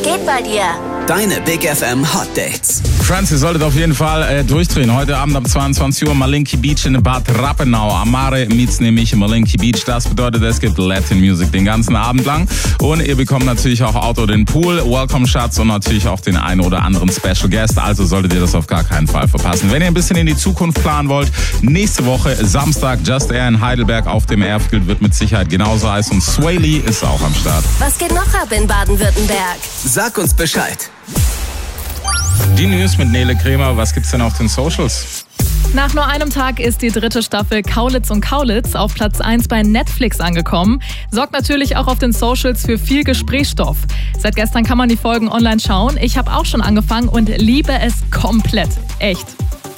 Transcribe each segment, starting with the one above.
geht bei dir? Deine Big FM Hot Dates. Friends, ihr solltet auf jeden Fall durchdrehen. Heute Abend ab 22 Uhr Malinki Beach in Bad Rappenau. Amare meets nämlich Malinki Beach. Das bedeutet, es gibt Latin Music den ganzen Abend lang. Und ihr bekommt natürlich auch Outdoor den Pool, Welcome Shots und natürlich auch den einen oder anderen Special Guest. Also solltet ihr das auf gar keinen Fall verpassen. Wenn ihr ein bisschen in die Zukunft planen wollt, nächste Woche Samstag Just Air in Heidelberg auf dem Airfield wird mit Sicherheit genauso heiß. Und Sway Lee ist auch am Start. Was geht noch ab in Baden-Württemberg? Sag uns Bescheid. Die News mit Nele Kremer. Was gibt's denn auf den Socials? Nach nur einem Tag ist die 3. Staffel Kaulitz und Kaulitz auf Platz 1 bei Netflix angekommen. Sorgt natürlich auch auf den Socials für viel Gesprächsstoff. Seit gestern kann man die Folgen online schauen. Ich habe auch schon angefangen und liebe es komplett. Echt.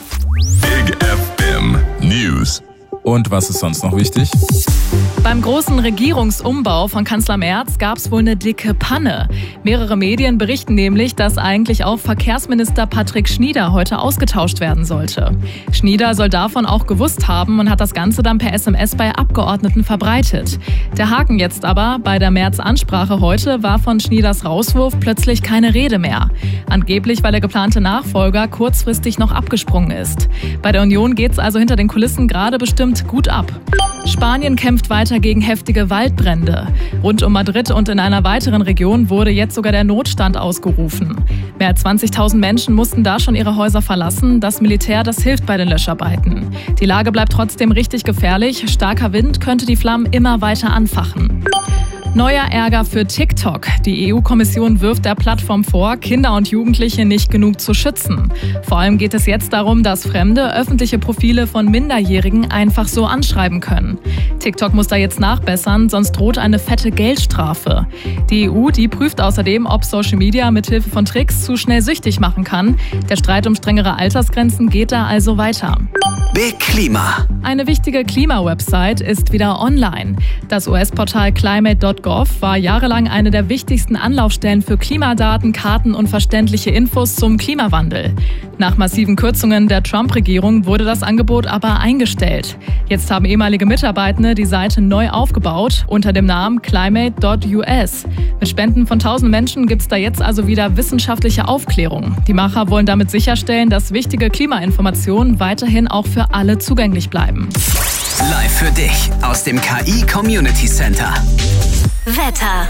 Big FM News. Und was ist sonst noch wichtig? Beim großen Regierungsumbau von Kanzler Merz gab es wohl eine dicke Panne. Mehrere Medien berichten nämlich, dass eigentlich auch Verkehrsminister Patrick Schnieder heute ausgetauscht werden sollte. Schnieder soll davon auch gewusst haben und hat das Ganze dann per SMS bei Abgeordneten verbreitet. Der Haken jetzt aber, bei der Merz-Ansprache heute war von Schnieders Rauswurf plötzlich keine Rede mehr. Angeblich, weil der geplante Nachfolger kurzfristig noch abgesprungen ist. Bei der Union geht's also hinter den Kulissen gerade bestimmt gut ab. Spanien kämpft weiter gegen heftige Waldbrände. Rund um Madrid und in einer weiteren Region wurde jetzt sogar der Notstand ausgerufen. Mehr als 20.000 Menschen mussten da schon ihre Häuser verlassen. Das Militär, das hilft bei den Löscharbeiten. Die Lage bleibt trotzdem richtig gefährlich. Starker Wind könnte die Flammen immer weiter anfachen. Neuer Ärger für TikTok. Die EU-Kommission wirft der Plattform vor, Kinder und Jugendliche nicht genug zu schützen. Vor allem geht es jetzt darum, dass Fremde öffentliche Profile von Minderjährigen einfach so anschreiben können. TikTok muss da jetzt nachbessern, sonst droht eine fette Geldstrafe. Die EU, die prüft außerdem, ob Social Media mithilfe von Tricks zu schnell süchtig machen kann. Der Streit um strengere Altersgrenzen geht da also weiter. Big Klima. Eine wichtige Klima-Website ist wieder online. Das US-Portal climate.gov war jahrelang eine der wichtigsten Anlaufstellen für Klimadaten, Karten und verständliche Infos zum Klimawandel. Nach massiven Kürzungen der Trump-Regierung wurde das Angebot aber eingestellt. Jetzt haben ehemalige Mitarbeitende die Seite neu aufgebaut unter dem Namen climate.us. Mit Spenden von 1000 Menschen gibt es da jetzt also wieder wissenschaftliche Aufklärung. Die Macher wollen damit sicherstellen, dass wichtige Klimainformationen weiterhin auch für alle zugänglich bleiben. Live für dich aus dem KI Community Center. Wetter.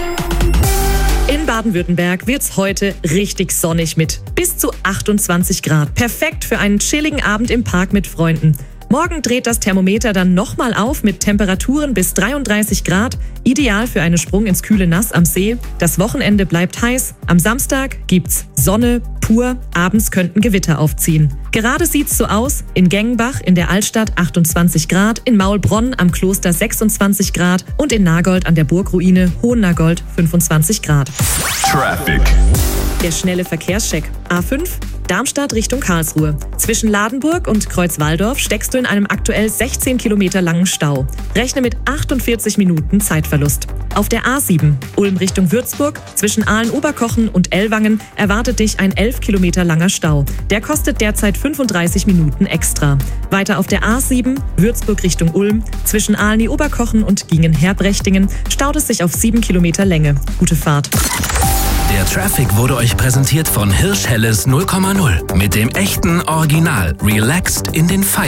In Baden-Württemberg wird's heute richtig sonnig mit bis zu 28 Grad. Perfekt für einen chilligen Abend im Park mit Freunden. Morgen dreht das Thermometer dann nochmal auf mit Temperaturen bis 33 Grad. Ideal für einen Sprung ins kühle Nass am See. Das Wochenende bleibt heiß. Am Samstag gibt's Sonne pur. Abends könnten Gewitter aufziehen. Gerade sieht's so aus. In Gengenbach in der Altstadt 28 Grad, in Maulbronn am Kloster 26 Grad und in Nagold an der Burgruine Hohennagold 25 Grad. Traffic. Der schnelle Verkehrscheck. A5 Darmstadt Richtung Karlsruhe. Zwischen Ladenburg und Kreuzwaldorf steckst du in einem aktuell 16 Kilometer langen Stau. Rechne mit 48 Minuten Zeitverlust. Auf der A7 Ulm Richtung Würzburg zwischen Aalen-Oberkochen und Ellwangen erwartet dich ein 11 Kilometer langer Stau. Der kostet derzeit 35 Minuten extra. Weiter auf der A7 Würzburg Richtung Ulm zwischen Aalen-Oberkochen und Gingen-Herbrechtingen staut es sich auf 7 Kilometer Länge. Gute Fahrt. Der Traffic wurde euch präsentiert von Hirsch Helles 0,0 mit dem echten Original Relaxed in den Feierabend.